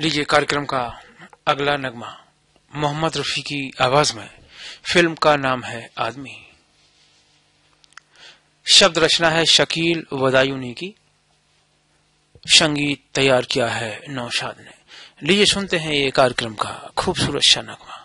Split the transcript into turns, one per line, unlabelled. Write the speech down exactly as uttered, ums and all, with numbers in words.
लीजिए कार्यक्रम का अगला नगमा मोहम्मद रफी की आवाज में। फिल्म का नाम है आदमी। शब्द रचना है शकील वदायूनी की, संगीत तैयार किया है नौशाद ने। लीजिए सुनते हैं ये कार्यक्रम का खूबसूरत सा नगमा।